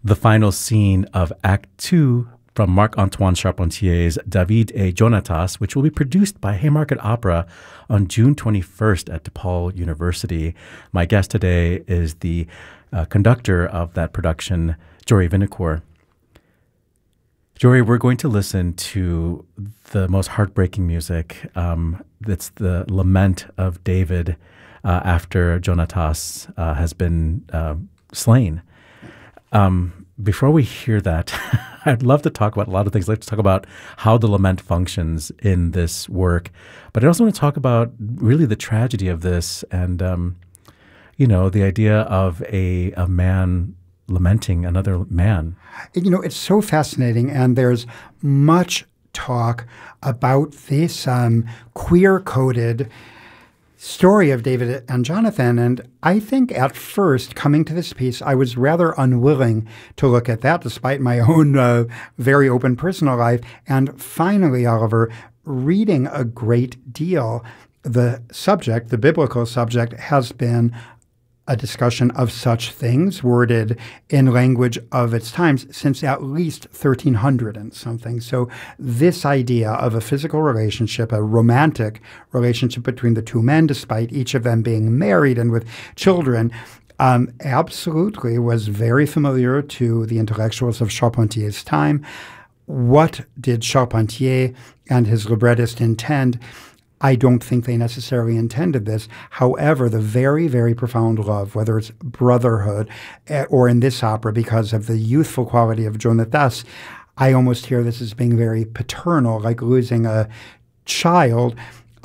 the final scene of Act Two from Marc-Antoine Charpentier's David et Jonatas, which will be produced by Haymarket Opera on June 21st at DePaul University. My guest today is the conductor of that production, Jory Vinocourt. Jory, we're going to listen to the most heartbreaking music. It's the lament of David after Jonatas has been slain. Before we hear that, I'd love to talk about a lot of things. I'd like to talk about how the lament functions in this work. But I also want to talk about really the tragedy of this and, the idea of a man lamenting another man. It's so fascinating, and there's much talk about this queer-coded story of David and Jonathan. And I think at first, coming to this piece, I was rather unwilling to look at that, despite my own very open personal life. And finally, Oliver, reading a great deal, the subject, the biblical subject, has been a discussion of such things worded in language of its times since at least 1300 and something. So this idea of a physical relationship, a romantic relationship between the two men, despite each of them being married and with children, absolutely was very familiar to the intellectuals of Charpentier's time. What did Charpentier and his librettist intend? I don't think they necessarily intended this. However, the very, very profound love, whether it's brotherhood or in this opera, because of the youthful quality of Jonatas, I almost hear this as being very paternal, like losing a child.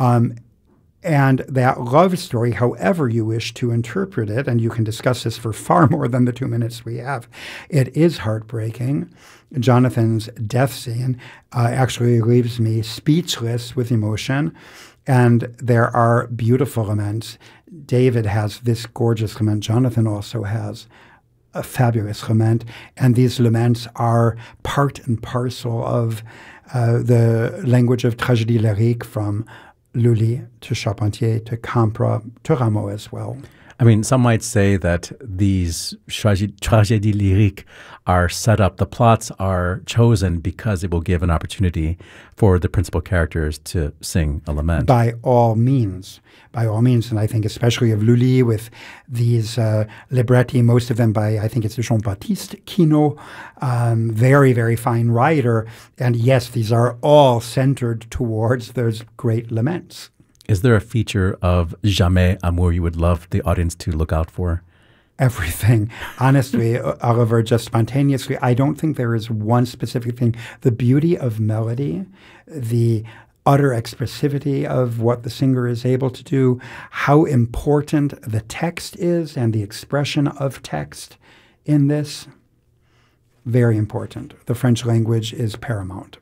And that love story, however you wish to interpret it, and you can discuss this for far more than the 2 minutes we have, it is heartbreaking. Jonathan's death scene actually leaves me speechless with emotion, and there are beautiful laments. David has this gorgeous lament. Jonathan also has a fabulous lament, and these laments are part and parcel of the language of tragédie lyrique, from Lully to Charpentier to Campra to Rameau as well. I mean, some might say that these tragédies lyriques are set up, the plots are chosen because it will give an opportunity for the principal characters to sing a lament. By all means. And I think especially of Lully with these libretti, most of them by, I think it's Jean-Baptiste Quinault, very, very fine writer. And yes, these are all centered towards those great laments. Is there a feature of Jamais Amour you would love the audience to look out for? Everything. Honestly, Oliver, just spontaneously, I don't think there is one specific thing. The beauty of melody, the utter expressivity of what the singer is able to do, how important the text is and the expression of text in this, very important. The French language is paramount.